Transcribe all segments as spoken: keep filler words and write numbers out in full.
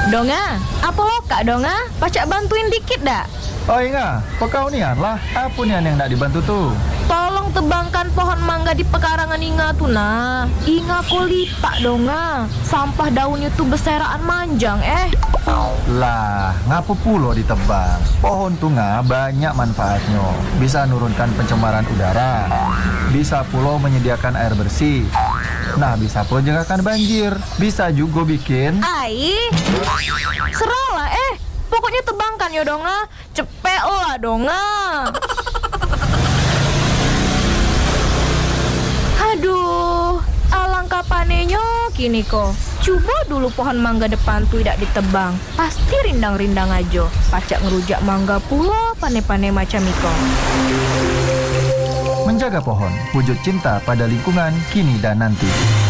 Donga, apa lo kak Donga? Pacak bantuin dikit dak? Oh Inga, kok kau nian lah? Apa nian yang nak dibantu tuh? Tolong tebangkan pohon mangga di pekarangan Inga tuh nah. Inga kok lipat Donga. Sampah daunnya tuh beseraan manjang eh. Lah, ngapa pulo ditebang? Pohon tunga banyak manfaatnya. Bisa nurunkan pencemaran udara. Bisa pulo menyediakan air bersih. Nah, bisa pulo jagakan banjir. Bisa juga bikin... Ai, seralah eh. Pokoknya tebangkan ya Donga. Cepet lah Donga. Aduh, alangkah panenyo kini kok. Coba dulu pohon mangga depan tuh tidak ditebang. Pasti rindang-rindang aja. Pacak ngerujak mangga pula pane-pane macam iko. Menjaga pohon, wujud cinta pada lingkungan kini dan nanti.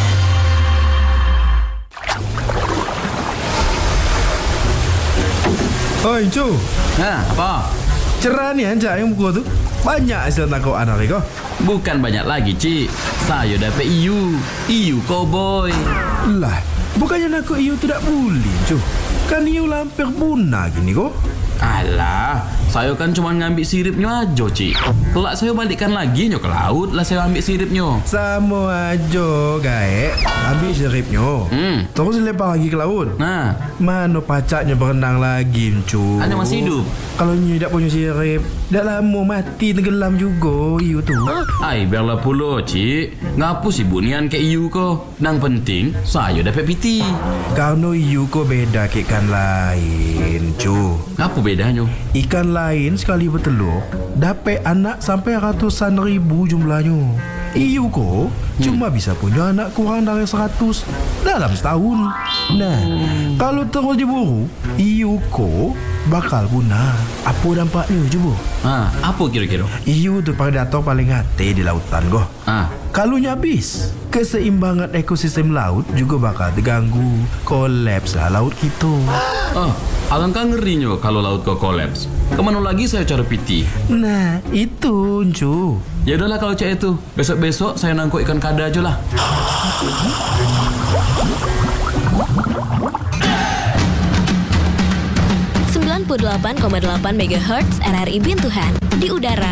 Oi, Cu. Nah, apa? Cerah nih anjay yang buku tu. Banyak hasil tangkap anak kau. Bukan banyak lagi, Cik. Saya dapat I U. I U cowboy. Lah, bukannya nak iu tidak boleh, Cu. Kan iu lampir punah gini kau. Alah, saya kan cuma ngambil siripnya aja, Cik. Kelak saya balikkan lagi nyo ke laut, lah saya ambil siripnya. Sama aja, gaek. Ambil siripnya. Hmm. Terus lepas lagi ke laut. Nah, Mana pacaknya berenang lagi, Cu? Anda masih hidup? Kalau nyu tak punya sirip, dah lama mati tenggelam juga iu tu. ai biarlah pula, Cik. Ngapu sibuk nian ke I U ko? Nang penting, saya dapat P T. Karena iu ko beda ke ikan lain, Cu. Ngapu bedanya? Ikan lain sekali bertelur dapat anak sampai ratusan ribu jumlahnya. Iu ko cuma bisa punya anak kurang dari seratus dalam setahun. Nah, kalau terus diburu, iu ko bakal punah. Apa dampaknya coba? Ah, apa kira-kira? Iu tu predator paling hati di lautan go. Ah, Kalau habis, keseimbangan ekosistem laut juga bakal terganggu. Kolaps lah laut kita. oh, alangkah ngerinya kalau laut kau kolaps. Kemana lagi saya cari P T? Nah, itu Cu. Ya udahlah kalau cak itu. Besok-besok saya nangkuk ikan kada aja lah. sembilan puluh delapan koma delapan megahertz R R I Bintuhan di udara